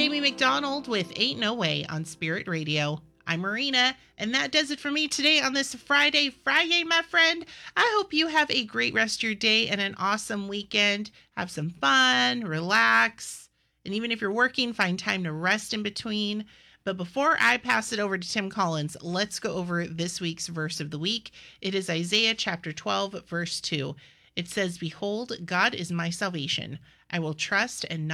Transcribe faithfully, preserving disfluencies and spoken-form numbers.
Amy McDonald with Ain't No Way on Spirit Radio. I'm Marina, and that does it for me today on this Friday. Friday, my friend. I hope you have a great rest of your day and an awesome weekend. Have some fun, relax, and even if you're working, find time to rest in between. But before I pass it over to Tim Collins, let's go over this week's verse of the week. It is Isaiah chapter twelve, verse two. It says, "Behold, God is my salvation. I will trust and not